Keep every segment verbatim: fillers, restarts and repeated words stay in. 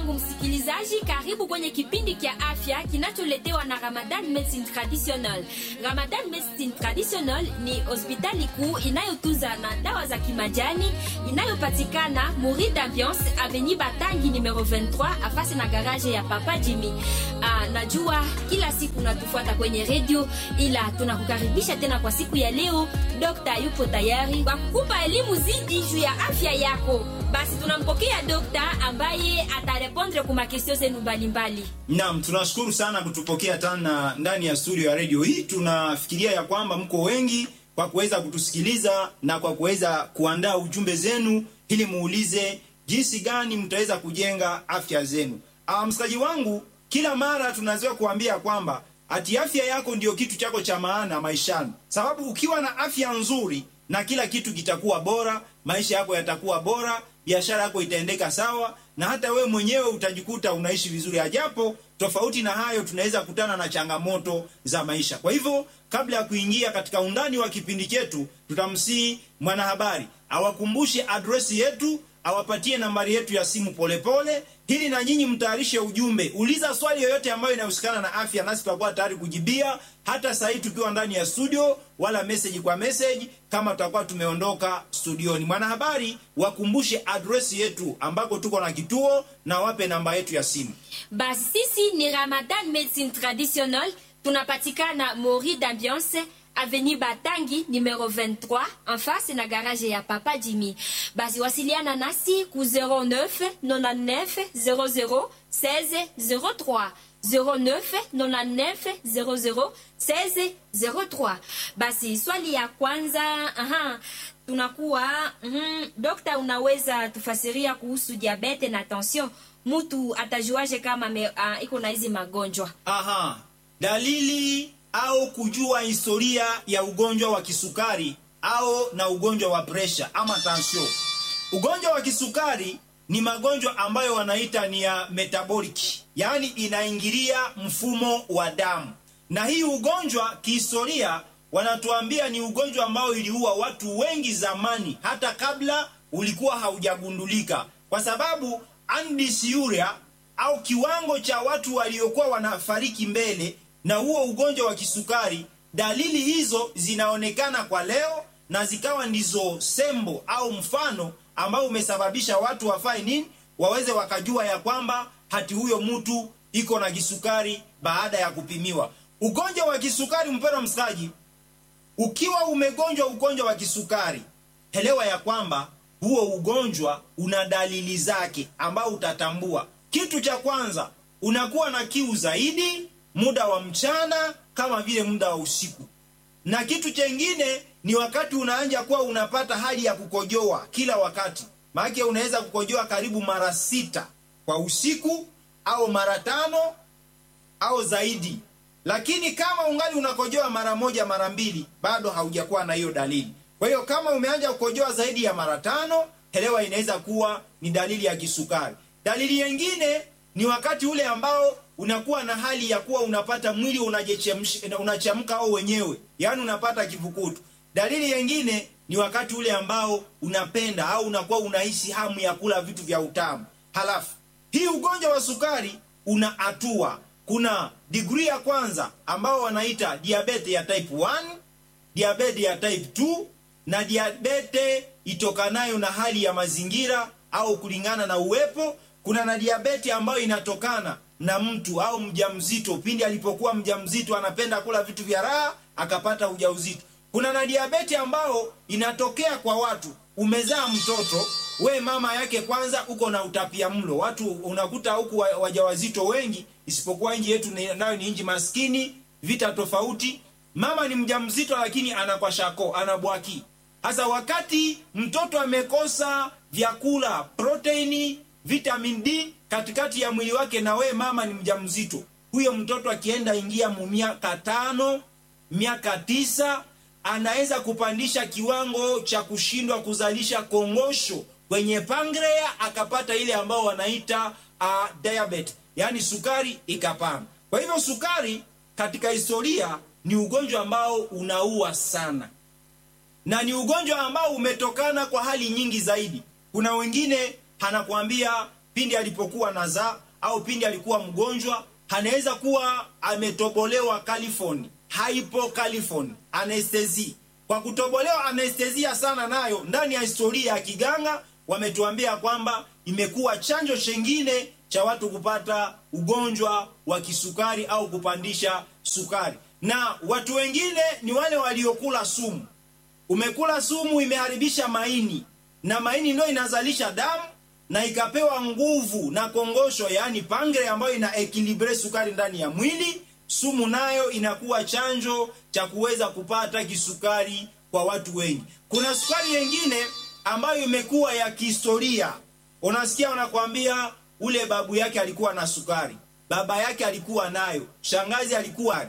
wangu msikilizaji, karibu kwenye kipindi kia afya kinacholetewa na Ramadan Medicine Traditional. Ramadan Medicine Traditional ni hospitali kuu inayotunza na dawa za kimajani inayopatikana Muri d'Ambiance Avenue Batangi numero vingt-trois afasi na garage ya Papa Jimmy. Ah, najua kila siku natufuata kwenye radio, ila tunakukaribisha tena kwa siku ya leo. Dokta yupo tayari kwa kukupa elimu zidi juu ya afya yako. Basi tunampokea dokta ambaye atarepondre kwa makesio zenu mbalimbali. Naam, tunashukuru sana kutupokea tena ndani ya studio ya radio hii. Tunafikiria ya kwamba mko wengi kwa kuweza kutusikiliza na kwa kuweza kuandaa ujumbe zenu ili muulize jinsi gani mtaweza kujenga afya zenu. Ah, msikaji wangu, kila mara tunazoea kuambia kwamba ati afya yako ndio kitu chako cha maana maishani. Sababu ukiwa na afya nzuri na kila kitu kitakuwa bora, maisha yako yatakuwa bora, biashara yako itaendeka sawa, na hata we mwenyewe utajikuta unaishi vizuri. Ajapo tofauti na hayo, tunaweza kutana na changamoto za maisha. Kwa hivyo, kabla ya kuingia katika undani wa kipindi chetu, tutamsihi mwanahabari awakumbushe adresi yetu, awapatie nambari yetu ya simu polepole, ili na nyinyi mtayarishe ujumbe. Uliza swali yoyote ambayo inahusikana na afya, nasi tutakuwa tayari kujibia, hata sasa tukiwa ndani ya studio, wala message kwa message kama tutakuwa tumeondoka studioni. Mwanahabari, wakumbushe adresi yetu ambako tuko na kituo, na wape namba yetu ya simu. Basi sisi ni Ramadan Medicine Traditional, tunapatikana Muri d'Ambiance Avenue Batangi numero vingt-trois en face na garage ya Papa Jimmy. Basi wasiliana nasi ku zéro neuf quatre-vingt-dix-neuf zéro zéro seize zéro trois zéro neuf quatre-vingt-dix-neuf zéro zéro seize zéro trois. Basi swali ya kwanza, aha, tunakuwa mm, dokta, unaweza tufasiria kuhusu diabete na tension? Mtu atajuaje kama me, uh, iko na hizi magonjwa? Aha, dalili au kujua historia ya ugonjwa wa kisukari au na ugonjwa wa pressure ama tension. Ugonjwa wa kisukari ni magonjwa ambayo wanaita ni ya metabolic, yani inaingilia mfumo wa damu. Na hii ugonjwa kihistoria wanatuambia ni ugonjwa ambao iliua watu wengi zamani, hata kabla ulikuwa haujagundulika, kwa sababu andysuria au kiwango cha watu waliokuwa wanafariki mbele na huo ugonjwa wa kisukari, dalili hizo zinaonekana kwa leo, na zikawa ndizo sembo au mfano ambao umesababisha watu wafai nini, waweze wakajua ya kwamba hati huyo mtu iko na kisukari baada ya kupimiwa. Ugonjwa wa kisukari, mpendwa msikaji, ukiwa umegonjwa ugonjwa wa kisukari, elewa ya kwamba huo ugonjwa una dalili zake ambao utatambua. Kitu cha kwanza, unakuwa na kiu zaidi muda wa mchana kama vile muda wa usiku. Na kitu chengine ni wakati unaanza kuwa unapata hali ya kukojoa kila wakati. Maana unaweza kukojoa karibu mara sita kwa usiku au mara tano au zaidi. Lakini kama ungali unakojoa mara moja mara mbili, bado haujakuwa na hiyo dalili. Kwa hiyo kama umeanza kukojoa zaidi ya mara tano, elewa inaweza kuwa ni dalili ya kisukari. Dalili nyingine ni wakati ule ambao unakuwa na hali ya kuwa unapata mwili unachemka au wenyewe, yani unapata kivukutu. Dalili nyingine ni wakati ule ambao unapenda au unakuwa unahisi hamu ya kula vitu vya utamu. Halafu hii ugonjwa wa sukari una hatua. Kuna degree ya kwanza ambao wanaita diabete ya type one, diabete ya type two, na diabete itokanayo na hali ya mazingira au kulingana na uwepo. Kuna na diabete ambayo inatokana na mtu au mjamzito, pindi alipokuwa mjamzito anapenda kula vitu vya raha akapata ujauzito. Kuna na diabete ambao inatokea kwa watu, umezaa mtoto, we mama yake kwanza uko na utapia mlo. Watu unakuta huku wajawazito wengi, isipokuwa nchi yetu nayo ni nchi maskini, vita tofauti. Mama ni mjamzito lakini anakuwa shako, anabwaki. Hasa wakati mtoto amekosa vyakula, proteini, vitamin D katikati ya mwili wake, na we mama ni mjamzito, huyo mtoto akienda ingia mu miaka tano, miaka tisa, anaweza kupandisha kiwango cha kushindwa kuzalisha kongosho kwenye pancreas, akapata ile ambao wanaita uh, diabetes, yani sukari ikapanda. Kwa hivyo sukari katika historia ni ugonjwa ambao unaua sana, na ni ugonjwa ambao umetokana kwa hali nyingi zaidi. Kuna wengine anakuambia pindi alipokuwa nazaa au pindi alikuwa mgonjwa, anaweza kuwa ametobolewa califoni, hypocalifoni, anestesi. Kwa kutobolewa anestesia sana, nayo ndani ya historia ya kiganga wametuambia kwamba imekuwa chanjo chengine cha watu kupata ugonjwa wa kisukari au kupandisha sukari. Na watu wengine ni wale waliokula sumu. Umekula sumu, imeharibisha maini, na maini ndio inazalisha damu na ikapewa nguvu na kongosho, yani pangre, ambayo ina equilibre sukari ndani ya mwili. Sumu nayo inakuwa chanjo cha kuweza kupata kisukari kwa watu wengi. Kuna sukari nyingine ambayo imekuwa ya kihistoria. Unasikia wanakuambia ule babu yake alikuwa na sukari, baba yake alikuwa nayo, shangazi alikuwa,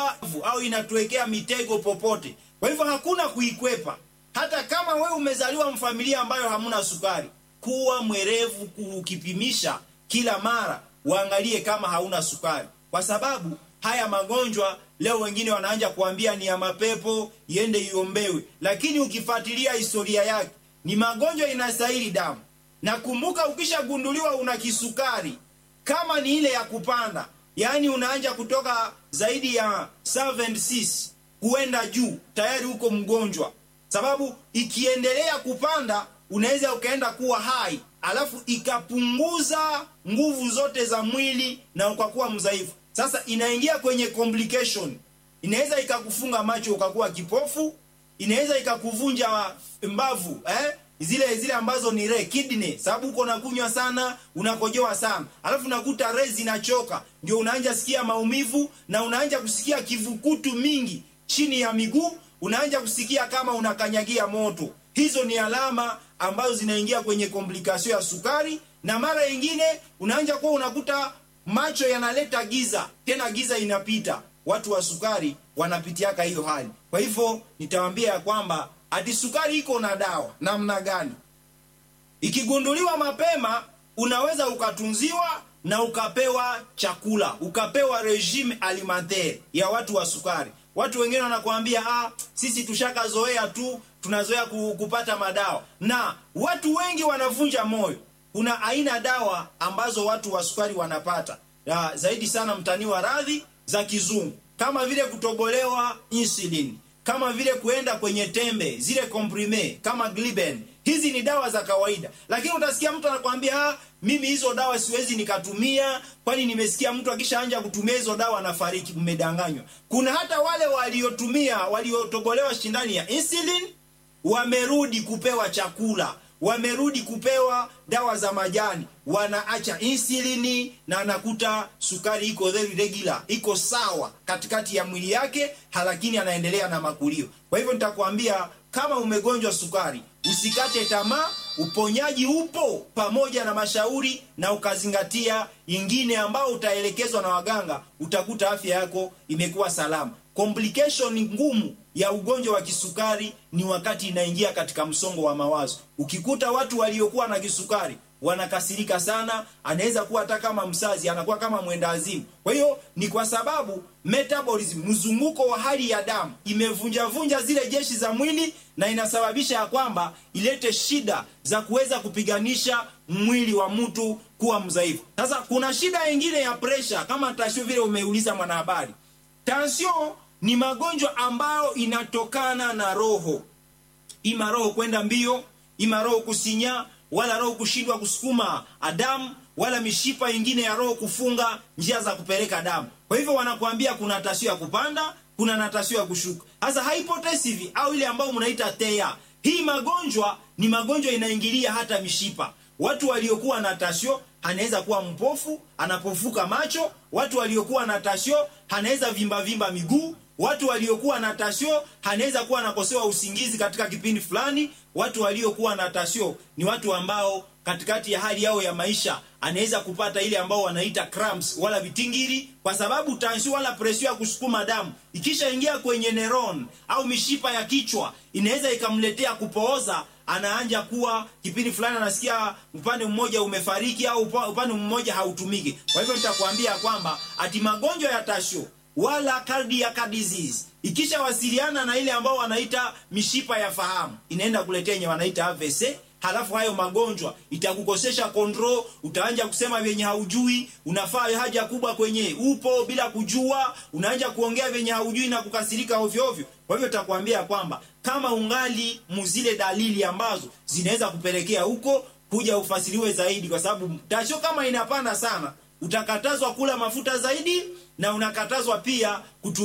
au inatuwekea mitego popote. Kwa hivyo hakuna kuikwepa. Hata kama wewe umezaliwa mfamilia ambayo hamuna sukari, kuwa mwerevu kukipimisha kila mara, waangalie kama hauna sukari. Kwa sababu haya magonjwa leo wengine wanaanza kuambia ni ya mapepo, iende iombewe. Lakini ukifuatilia historia yake, ni magonjwa inastahili damu. Na kumbuka, ukishagunduliwa una kisukari, kama ni ile ya kupanda, yani unaanza kutoka zaidi ya seven six kuenda juu, tayari uko mgonjwa. Sababu ikiendelea kupanda, unaweza ukaenda kuwa hai, alafu ikapunguza nguvu zote za mwili na ukakuwa mzaifu. Sasa inaingia kwenye complication. Inaweza ikakufunga macho ukakuwa kipofu, inaweza ikakuvunja mbavu, eh? Zile zile ambazo ni re kidney, sababu uko nakunywa sana, unakojoa sana. Alafu unakuta rezi inachoka, ndio unaanza sikia maumivu na unaanza kusikia kivukutu mingi chini ya miguu, unaanza kusikia kama unakanyagia moto. Hizo ni alama ambazo zinaingia kwenye komplikasio ya sukari. Na mara nyingine unaanza kuwa unakuta macho yanaleta giza, tena giza inapita. Watu wa sukari wanapitiaka hiyo hali. Kwa hivyo nitawaambia ya kwamba ati sukari iko na dawa namna gani. Ikigunduliwa mapema, unaweza ukatunziwa na ukapewa chakula, ukapewa regime alimentaire ya watu wa sukari. Watu wengine wanakuambia ah, sisi tushakazoea tu, tunazoea kupata madawa. Na watu wengi wanavunja moyo. Kuna aina dawa ambazo watu wa sukari wanapata, ya, zaidi sana mtani wa radhi za kizungu, kama vile kutobolewa insulin, kama vile kuenda kwenye tembe zile comprime kama Gliben. Hizi ni dawa za kawaida. Lakini utasikia mtu anakuambia ah, mimi hizo dawa siwezi nikatumia, kwani nimesikia mtu akishaanza kutumia hizo dawa anafariki. Mmedanganywa. Kuna hata wale waliotumia, waliotobolewa shindani ya insulin, wamerudi kupewa chakula, wamerudi kupewa dawa za majani, wanaacha insulini na anakuta sukari iko very regular, iko sawa katikati ya mwili yake, lakini anaendelea na makulio. Kwa hivyo nitakwambia, kama umegonjwa sukari, usikate tamaa, uponyaji upo, pamoja na mashauri na ukazingatia ingine ambao utaelekezwa na waganga, utakuta afya yako imekuwa salama. Complication ngumu ya ugonjwa wa kisukari ni wakati inaingia katika msongo wa mawazo. Ukikuta watu waliokuwa na kisukari wanakasirika sana, anaweza kuwa hata kama msazi, anakuwa kama mwenda azimu. Kwa hiyo ni kwa sababu metabolism, mzunguko wa hali ya damu, imevunja vunja zile jeshi za mwili, na inasababisha ya kwamba ilete shida za kuweza kupiganisha mwili wa mtu kuwa mzaifu. Sasa kuna shida nyingine ya pressure, kama tasio vile umeuliza mwanahabari. Tension ni magonjwa ambayo inatokana na roho. Ima roho kwenda mbio, ima roho kusinya, wala roho kushindwa kusukuma damu, wala mishipa ingine ya roho kufunga njia za kupeleka damu. Kwa hivyo wanakuambia kuna tasio ya kupanda, kuna na tasio ya kushuka. Sasa hypotensive au ile ambayo mnaita T E A, hii magonjwa ni magonjwa inaingilia hata mishipa. Watu waliokuwa na tasio anaweza kuwa mpofu, anapofuka macho. Watu waliokuwa na tasio anaweza vimba vimba miguu. Watu waliokuwa na tasio anaweza kuwa anakosewa usingizi katika kipindi fulani. Watu waliokuwa na tasio ni watu ambao katikati ya hali yao ya maisha anaweza kupata ile ambao wanaita cramps wala vitingiri, kwa sababu tasio wala presio ya kusukuma damu ikisha ingia kwenye neuron au mishipa ya kichwa inaweza ikamletea kupooza. Anaanja kuwa kipindi fulani anasikia upande mmoja umefariki au upande mmoja hautumiki. Kwa hivyo nitakwambia kwamba ati magonjwa ya tasio wala cardiac disease ikisha wasiliana na ile ambao wanaita mishipa ya fahamu, inaenda kuletea yenye wanaita A V C, halafu hayo magonjwa itakukosesha control, utaanza kusema venye haujui, unafaa haja kubwa kwenye upo bila kujua, unaanza kuongea venye haujui na kukasirika ovyo ovyo. Kwa hivyo takwambia kwamba kama ungali muzile dalili ambazo zinaweza kupelekea huko, kuja ufasiriwe zaidi, kwa sababu tasho kama inapanda sana utakatazwa kula mafuta zaidi na unakatazwa pia kutu